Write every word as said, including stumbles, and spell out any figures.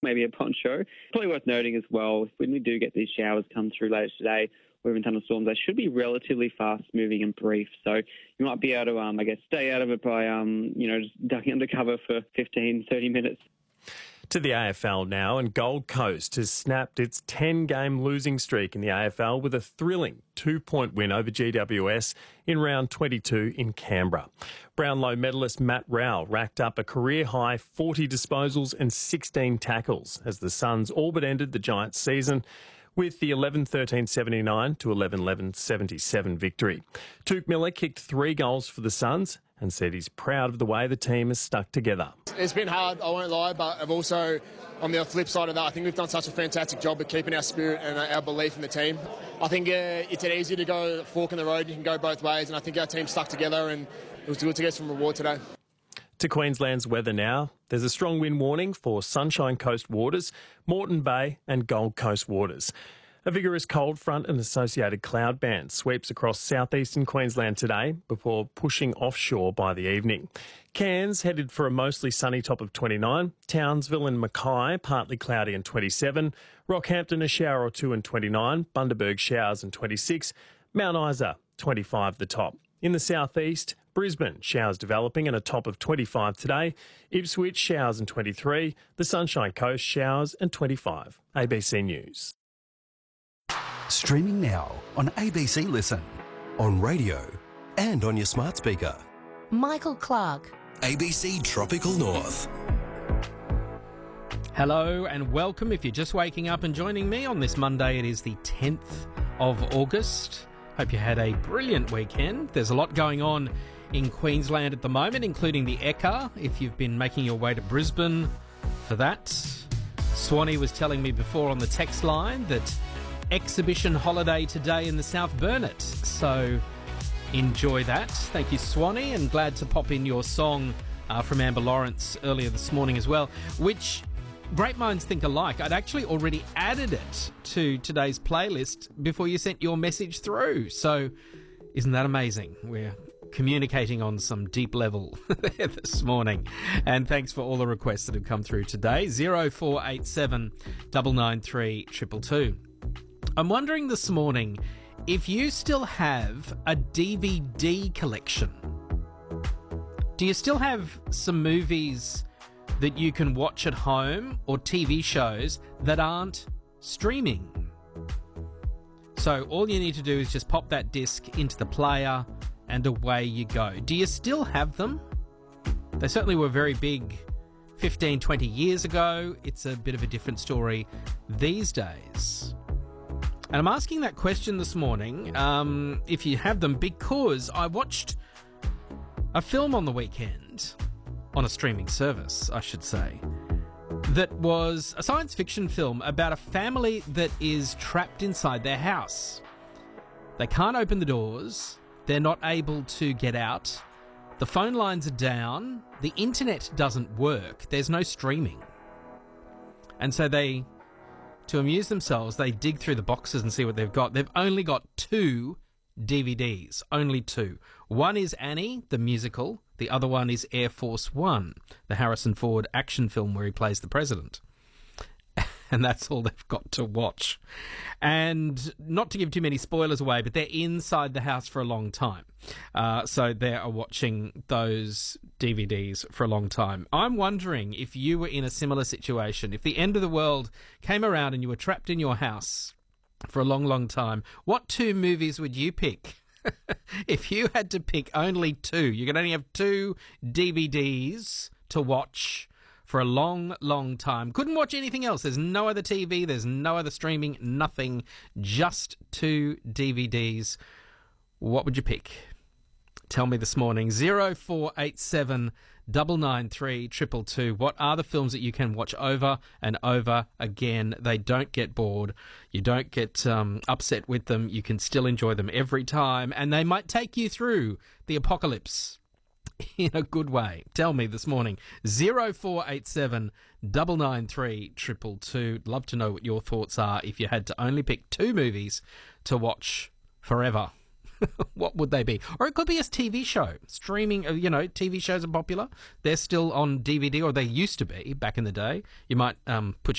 maybe a poncho. Probably worth noting as well, when we do get these showers come through later today, or even thunderstorms, they should be relatively fast-moving and brief. So you might be able to, um, I guess, stay out of it by, um, you know, just ducking under cover for fifteen, thirty minutes. To the A F L now, and Gold Coast has snapped its ten-game losing streak in the A F L with a thrilling two-point win over G W S in round twenty-two in Canberra. Brownlow medalist Matt Rowell racked up a career-high forty disposals and sixteen tackles as the Suns all but ended the Giants' season with the eleven thirteen seventy-nine to eleven eleven seventy-seven victory. Tuke Miller kicked three goals for the Suns and said he's proud of the way the team has stuck together. It's been hard, I won't lie, but I've also, on the flip side of that, I think we've done such a fantastic job of keeping our spirit and our belief in the team. I think uh, it's an easy to go fork in the road, you can go both ways, and I think our team stuck together and it was good to get some reward today. To Queensland's weather now. There's a strong wind warning for Sunshine Coast waters, Moreton Bay and Gold Coast waters. A vigorous cold front and associated cloud band sweeps across southeastern Queensland today before pushing offshore by the evening. Cairns headed for a mostly sunny top of twenty-nine. Townsville and Mackay partly cloudy and twenty-seven. Rockhampton a shower or two and twenty-nine. Bundaberg showers and twenty-six. Mount Isa twenty-five the top. In the southeast, Brisbane showers developing and a top of twenty-five today. Ipswich showers and twenty-three. The Sunshine Coast showers and twenty-five. A B C News. Streaming now on A B C Listen, on radio and on your smart speaker. Michael Clark. A B C Tropical North. Hello and welcome. If you're just waking up and joining me on this Monday, it is the tenth of August. Hope you had a brilliant weekend. There's a lot going on in Queensland at the moment, including the Ekka, if you've been making your way to Brisbane for that. Swanee was telling me before on the text line that exhibition holiday today in the South Burnett. So enjoy that. Thank you, Swanee, and glad to pop in your song uh, from Amber Lawrence earlier this morning as well, which great minds think alike. I'd actually already added it to today's playlist before you sent your message through. So isn't that amazing? We're communicating on some deep level this morning. And thanks for all the requests that have come through today. zero four eight seven nine nine three two two two. I'm wondering this morning if you still have a D V D collection. Do you still have some movies that you can watch at home or T V shows that aren't streaming? So all you need to do is just pop that disc into the player and away you go. Do you still have them? They certainly were very big fifteen, twenty years ago. It's a bit of a different story these days. And I'm asking that question this morning, um, if you have them, because I watched a film on the weekend, on a streaming service, I should say, that was a science fiction film about a family that is trapped inside their house. They can't open the doors, they're not able to get out, the phone lines are down, the internet doesn't work, there's no streaming. And so they... to amuse themselves, they dig through the boxes and see what they've got. They've only got two D V Ds, only two. One is Annie, the musical. The other one is Air Force One, the Harrison Ford action film where he plays the president. And that's all they've got to watch. And not to give too many spoilers away, but they're inside the house for a long time. Uh, so they are watching those D V Ds for a long time. I'm wondering if you were in a similar situation, if the end of the world came around and you were trapped in your house for a long, long time, what two movies would you pick? If you had to pick only two, you could only have two D V Ds to watch for a long, long time. Couldn't watch anything else. There's no other T V, there's no other streaming, nothing. Just two D V Ds. What would you pick? Tell me this morning. zero four eight seven nine nine three two two two. What are the films that you can watch over and over again? They don't get bored. You don't get um, upset with them. You can still enjoy them every time. And they might take you through the apocalypse in a good way. Tell me this morning. zero four eight seven nine nine three two two two. Love to know what your thoughts are if you had to only pick two movies to watch forever. What would they be? Or it could be a T V show. Streaming, you know, T V shows are popular. They're still on D V D, or they used to be back in the day. You might um, put your